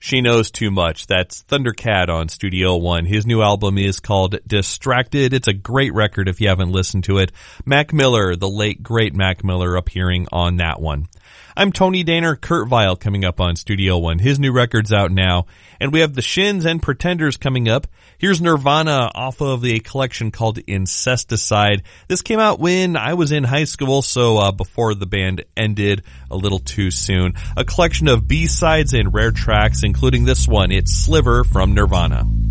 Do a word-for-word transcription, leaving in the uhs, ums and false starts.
She Knows Too Much. That's Thundercat on Studio One. His new album is called Distracted. It's a great record if you haven't listened to it. Mac Miller, the late great Mac Miller, appearing on that one. I'm Tony Daner. Kurt Vile coming up on Studio One. His new record's out now. And we have the Shins and Pretenders coming up. Here's Nirvana off of the collection called Incesticide. This came out when I was in high school, so uh, before the band ended a little too soon. A collection of B-sides and rare tracks, including this one. It's Sliver from Nirvana.